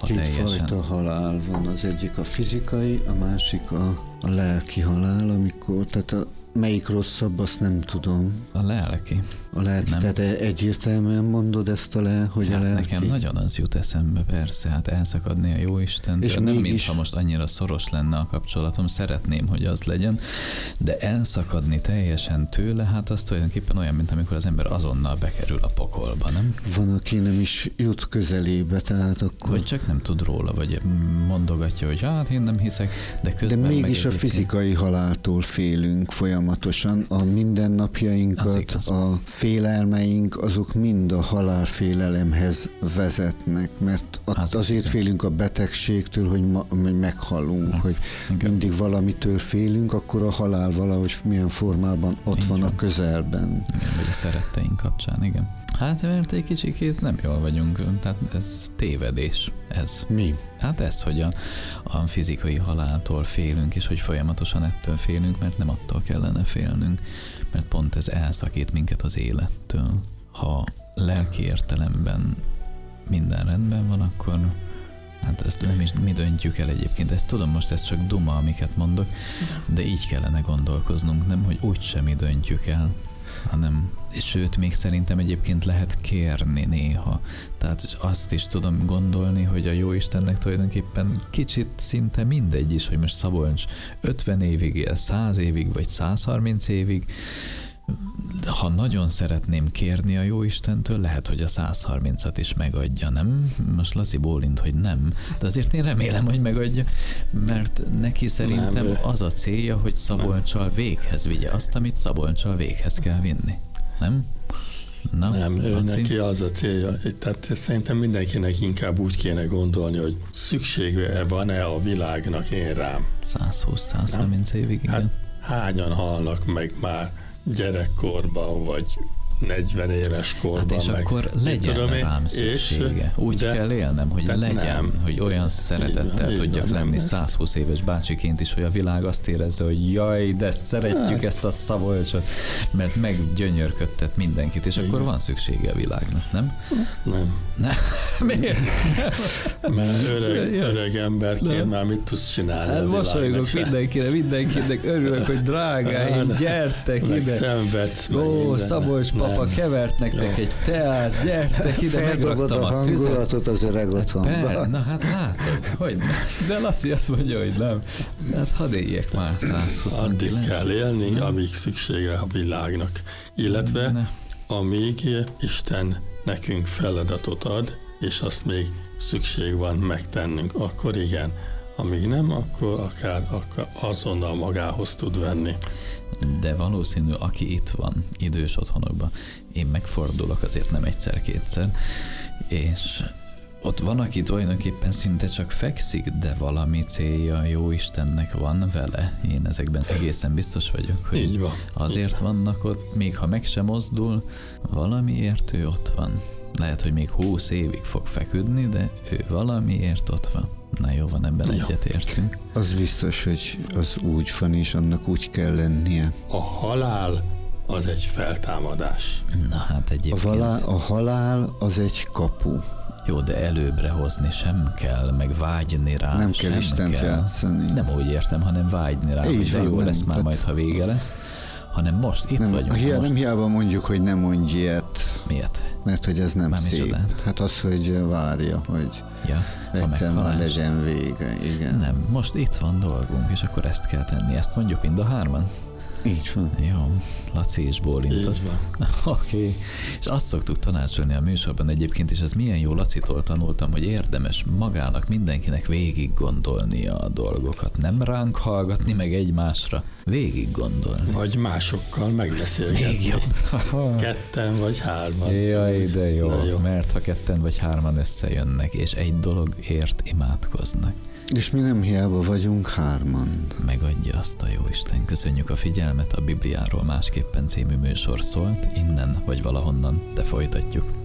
teljesen. Kétfajta halál van, az egyik a fizikai, a másik a lelki halál, amikor, tehát melyik rosszabb, azt nem tudom. A lelki. A lelki, nem. Tehát egyértelműen mondod ezt hogy hát a lelki? Nekem nagyon az jut eszembe, persze, hát elszakadni a Jóistentől. És nem mintha most annyira szoros lenne a kapcsolatom, szeretném, hogy az legyen, de elszakadni teljesen tőle, hát az tulajdonképpen olyan, mint amikor az ember azonnal bekerül a pokolba, nem? Van, aki nem is jut közelébe, tehát akkor... Vagy csak nem tud róla, vagy mondogatja, hogy hát én nem hiszek, de közben... De mégis a fizikai haláltól félünk folyamatosan, a mindennapjainkat, a félelmeink, azok mind a halálfélelemhez vezetnek, mert azért félünk a betegségtől, hogy meghalunk, hogy mindig valamitől félünk, akkor a halál valahogy milyen formában ott van a közelben. Igen, vagy a szeretteink kapcsán, igen. Hát mert egy kicsikét nem jól vagyunk, tehát ez tévedés, ez. Mi? Hát ez, hogy a fizikai haláltól félünk, és hogy folyamatosan ettől félünk, mert nem attól kellene félnünk, mert pont ez elszakít minket az élettől. Ha lelki értelemben minden rendben van, akkor hát ezt nem is mi döntjük el egyébként. Ezt tudom, most ez csak duma, amiket mondok, de így kellene gondolkoznunk, nem, hogy úgysem mi döntjük el, hanem, sőt, még szerintem egyébként lehet kérni néha. Tehát azt is tudom gondolni, hogy a Jóistennek tulajdonképpen kicsit szinte mindegy is, hogy most Szabolcs 50 évig él, 100 évig, vagy 130 évig. Ha nagyon szeretném kérni a Jóistentől, lehet, hogy a 130-at is megadja, nem? Most Laci bólint, hogy nem, de azért én remélem, hogy megadja, mert neki szerintem az a célja, hogy Szabolccsal véghez vigye azt, amit Szabolccsal véghez kell vinni. Nem? Na, nem, neki az a célja. Tehát szerintem mindenkinek inkább úgy kéne gondolni, hogy szüksége van-e a világnak én rám. 120-130 évig, igen. Hát hányan halnak meg már gyerekkorban, vagy 40 éves korban. Hát és meg, akkor legyen rám szüksége. Úgy kell élnem, hogy legyen, nem, hogy olyan szeretettel tudjak lenni 120 éves bácsiként is, hogy a világ azt érezze, hogy jaj, de ezt szeretjük, ezt a Szabolcsot, mert meggyönyörködtet mindenkit, és akkor van szüksége a világnak, nem? Nem. Miért? Mert öreg emberként már mit tudsz csinálni a világnak? Mosolygok mindenkinek örülök, hogy drágáim, gyertek ide. Szenvedsz meg. Ó, Szabolcs papa kevert nektek egy teát, gyertek ide, megraktam a tüzet. Hangulatot az öreg otthonban. Na hát látod, hogy nem. De Laci azt mondja, hogy nem. Hát hadd éljek már 129. Addig kell élni, amíg szüksége a világnak. Illetve amíg Isten nekünk feladatot ad, és azt még szükség van megtennünk, akkor igen. Amíg nem, akkor akár azonnal magához tud venni. De valószínű, aki itt van, idős otthonokban, én megfordulok azért nem egyszer-kétszer, és ott van, aki tulajdonképpen szinte csak fekszik, de valami célja a Jóistennek van vele. Én ezekben egészen biztos vagyok, hogy így van, azért vannak ott, még ha meg sem mozdul, valamiért ő ott van. Lehet, hogy még 20 évig fog feküdni, de ő valamiért ott van. Na jó, van, ebben egyetértünk. Az biztos, hogy az úgy van, és annak úgy kell lennie. A halál az egy feltámadás. Na hát egyébként... A halál az egy kapu. Jó, de előbbre hozni sem kell, meg vágyni rá. Nem kell Istent játszani. Nem úgy értem, hanem vágyni rá, hogy de jó lesz már majd, ha vége lesz. Hanem most itt vagyunk. Nem hiába mondjuk, hogy ne mondj ilyet. Miért? Mert hogy ez nem már szép. Hát az, hogy várja, hogy egyszer már legyen vége. Igen. Nem, most itt van dolgunk, és akkor ezt kell tenni. Ezt mondjuk mind a hárman? Így van. Jó, Laci is bólintott. Oké. És azt szoktuk tanácsolni a műsorban egyébként, és ez milyen jó, Lacitól tanultam, hogy érdemes magának, mindenkinek végig gondolnia a dolgokat. Nem ránk hallgatni, meg egymásra. Végig gondolni. Vagy másokkal megbeszélgetni. Még jobb. Ketten vagy hárman. Jaj, de jó, mert ha ketten vagy hárman összejönnek, és egy dologért imádkoznak. És mi nem hiába vagyunk hárman. Megadja azt a Jóisten. Köszönjük a figyelmet, a Bibliáról másképpen című műsor szólt, innen vagy valahonnan, de folytatjuk.